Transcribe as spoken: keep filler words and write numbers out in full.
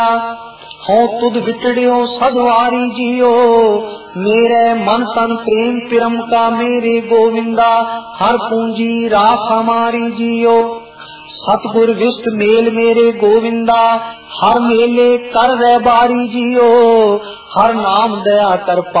हो तुद विटड़ियो सदवारी जियो, मेरे मन तन प्रेम पिरम का मेरे गोविंदा, हर पूंजी राख हमारी जियो। सतगुर विष्ट मेल मेरे गोविंदा, हर मेले कर रे बारी जियो, हर नाम दया कर